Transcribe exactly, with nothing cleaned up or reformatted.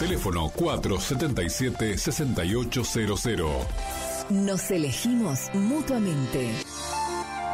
Teléfono cuatro siete siete, seis ocho cero cero. Nos elegimos mutuamente.